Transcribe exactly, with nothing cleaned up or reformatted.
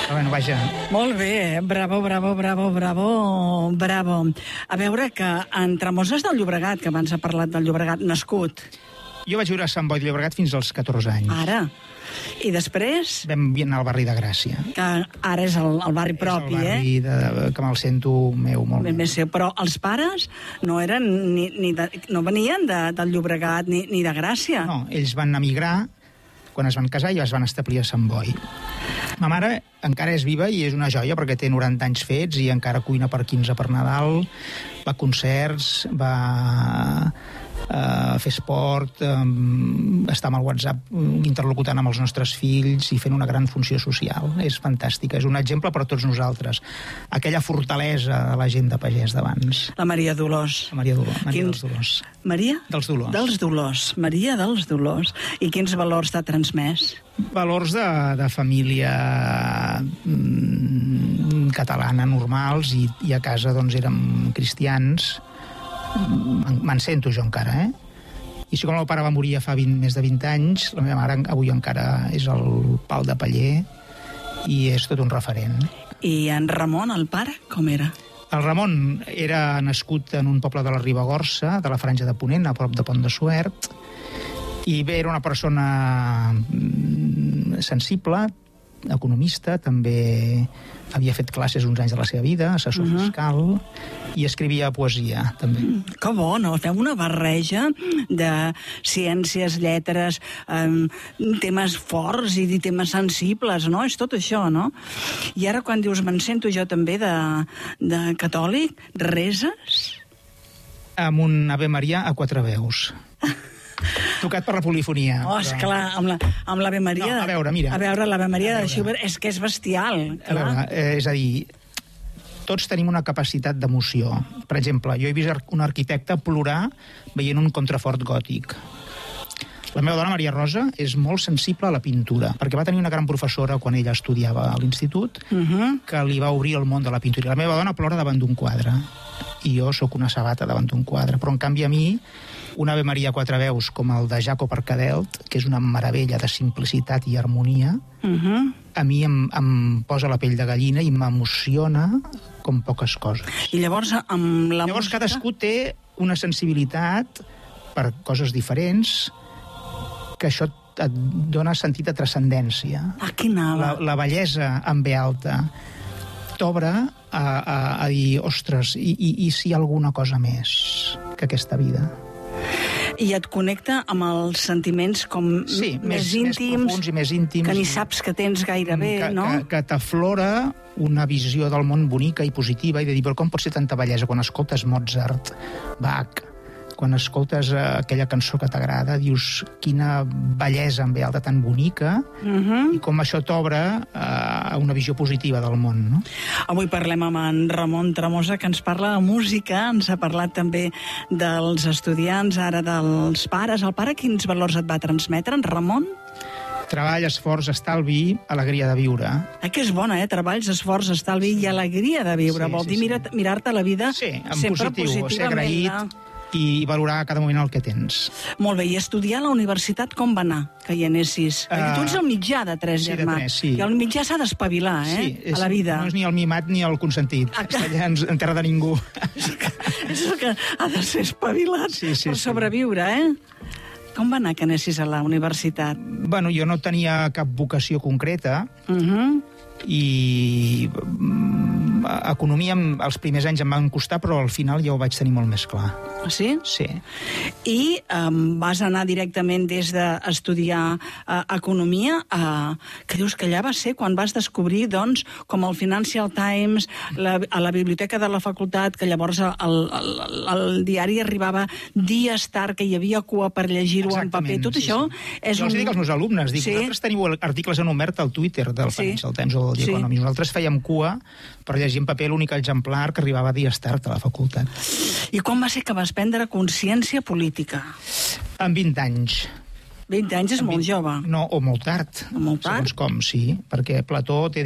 Però bueno, vaja. Molt bé, bravo, bravo, bravo, bravo, bravo. A veure, que en Tramoses del Llobregat, que abans ha parlat del Llobregat, nascut. Jo vaig viure a Sant Boi de Llobregat fins als catorze anys. Ara. I després... Vam anar al barri de Gràcia. Que ara és el, el barri propi, és el barri eh? de, que me'l sento meu, molt Ben bé seu. Però els pares no eren ni, ni de, no venien de, del Llobregat ni, ni de Gràcia. No, ells van emigrar quan es van casar i es van establir a Sant Boi. Ma mare encara és viva i és una joia perquè té noranta anys fets i encara cuina per quinze per Nadal, va a concerts, va a fer esport, està amb el WhatsApp interlocutant amb els nostres fills i fent una gran funció social. És fantàstica, és un exemple per a tots nosaltres. Aquella fortalesa de la gent de pagès d'abans. La Maria Dolors. La Maria Dolors. Maria Quins... dels Dolors. Maria? Dels Dolors. Dels Dolors. Maria dels Dolors. I quins valors t'ha transmès? Valors de, de família mm, catalana normals i, i a casa doncs érem cristians. Me'n sento jo encara, eh? I així com el meu pare va morir fa vint, més de vint anys, la meva mare avui encara és el pal de paller i és tot un referent. I en Ramon, el pare, com era? El Ramon era nascut en un poble de la Ribagorça, de la Franja de Ponent, a prop de Pont de Suert, i bé, era una persona sensible, economista, també havia fet classes uns anys de la seva vida, assessor uh-huh. fiscal, i escrivia poesia, també. Mm, que bo, no? Feu una barreja de ciències, lletres, eh, temes forts i temes sensibles, no? És tot això, no? I ara, quan dius, me'n sento jo també de, de catòlic, reses? Amb un Ave Maria a quatre veus. Tocat per la polifonia. Oh, esclar, amb la, amb l'Ave Maria... No, a veure, mira. A veure, l'Ave Maria de Schubert és que és bestial. Clar. A veure, eh, és a dir, tots tenim una capacitat d'emoció. Per exemple, jo he vist un arquitecte plorar veient un contrafort gòtic. La meva dona, Maria Rosa, és molt sensible a la pintura, perquè va tenir una gran professora quan ella estudiava a l'institut, uh-huh. que li va obrir el món de la pintura. La meva dona plora davant d'un quadre, i jo sóc una sabata davant d'un quadre. Però, en canvi, a mi, un Ave Maria a quatre veus, com el de Jacob Arcadelt, que és una meravella de simplicitat i harmonia, uh-huh. a mi em, em posa la pell de gallina i m'emociona com poques coses. I llavors, amb la llavors, música... cadascú té una sensibilitat per coses diferents, que això et dona sentit de transcendència. Ah, quina... La, la bellesa en ve alta t'obre a, a, a dir, ostres, i, i, i si hi ha alguna cosa més que aquesta vida? I et connecta amb els sentiments com sí, més, més íntims, més profuns i més íntims, que ni saps que tens gairebé, que, no? Que, que t'aflora una visió del món bonica i positiva i de dir, però com pot ser tanta bellesa quan escoltes Mozart, Bach, quan escoltes aquella cançó que t'agrada, dius quina bellesa en ve alta tan bonica, uh-huh. i com això t'obre a una visió positiva del món, no? Avui parlem amb en Ramon Tramosa, que ens parla de música, ens ha parlat també dels estudiants, ara dels pares. El pare quins valors et va transmetre, en Ramon? Treball, esforç, estalvi, alegria de viure. Eh, que és bona, eh? Treballs, esforç, estalvi i alegria de viure. Sí, Vol sí, dir sí. mirar, mirar-te la vida sí, en sempre positiu, ser agraït, no? i valorar a cada moment el que tens. Molt bé, i estudiar a la universitat com va anar, que hi anessis? Uh, tu ets el mitjà de tres, sí, germà. De tres, sí. I el mitjà s'ha d'espavilar, eh? Sí, és, a la vida. No és ni el mimat ni el consentit. Ah, està allà en, en terra de ningú. És el que ha de ser espavilat sí, sí, per sí. sobreviure, eh? Com va anar que anessis a la universitat? Bueno, jo no tenia cap vocació concreta, uh-huh. i economia els primers anys em van costar, però al final ja ho vaig tenir molt més clar. Sí? Sí. I um, vas anar directament des d'estudiar uh, economia, uh, que dius que allà va ser quan vas descobrir, doncs, com el Financial Times, la, a la biblioteca de la facultat, que llavors el, el, el, el diari arribava dies tard, que hi havia cua per llegir-ho en paper. Tot sí, això sí. és jo un... els dic als meus alumnes, dic, sí. vosaltres teniu articles en obert al Twitter del sí. Financial Times o del The Economist. Sí. Nosaltres fèiem cua per llegir en paper l'únic exemplar que arribava dies tard a la facultat. I quan va ser que vas prendre consciència política? Amb vint anys. vint anys és molt jove. No, o molt tard. O molt tard? Segons com, sí, perquè Plató té